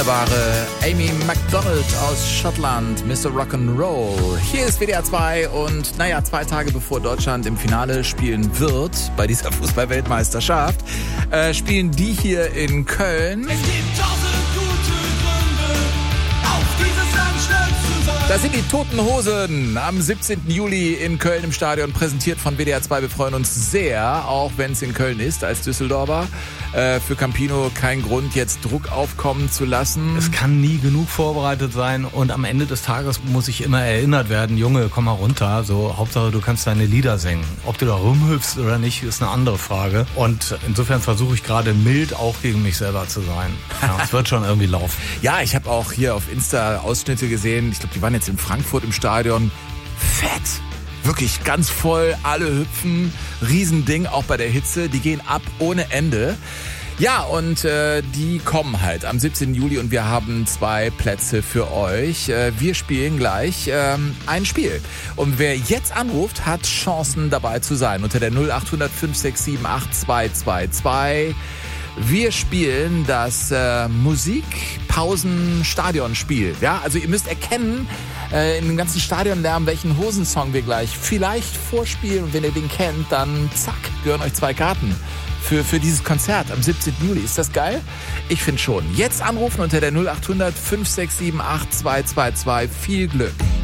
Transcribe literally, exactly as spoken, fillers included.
wunderbare Amy Macdonald aus Schottland, Mister Rock'n'Roll. Hier ist W D R zwei und naja, zwei Tage bevor Deutschland im Finale spielen wird, bei dieser Fußball-Weltmeisterschaft, äh, spielen die hier in Köln. Es gibt tausend gute Gründe, auf dieses Land stolz zu sein. Das sind die Toten Hosen am siebzehnten Juli in Köln im Stadion, präsentiert von W D R zwei. Wir freuen uns sehr, auch wenn es in Köln ist, als Düsseldorfer. Äh, für Campino kein Grund, jetzt Druck aufkommen zu lassen. Es kann nie genug vorbereitet sein und am Ende des Tages muss ich immer erinnert werden, Junge, komm mal runter, so Hauptsache du kannst deine Lieder singen. Ob du da rumhüpfst oder nicht, ist eine andere Frage. Und insofern versuche ich gerade mild auch gegen mich selber zu sein. Ja, es wird schon irgendwie laufen. Ja, ich habe auch hier auf Insta Ausschnitte gesehen. Ich glaube, die waren jetzt in Frankfurt im Stadion. Fett. Wirklich ganz voll, alle hüpfen, Riesending, auch bei der Hitze, die gehen ab ohne Ende. Ja, und äh, die kommen halt am siebzehnten Juli und wir haben zwei Plätze für euch. Äh, wir spielen gleich ähm, ein Spiel. Und wer jetzt anruft, hat Chancen dabei zu sein. Unter der null acht hundert fünf sechs sieben acht zwei zwei zwei. Wir spielen das äh, Musikpausen-Stadionspiel. Ja, also ihr müsst erkennen, äh, in dem ganzen Stadionlärm, welchen Hosensong wir gleich vielleicht vorspielen. Und wenn ihr den kennt, dann zack, gehören euch zwei Karten für, für dieses Konzert am siebzehnten Juli. Ist das geil? Ich finde schon. Jetzt anrufen unter der null acht hundert fünf sechs sieben acht zwei zwei zwei. Viel Glück.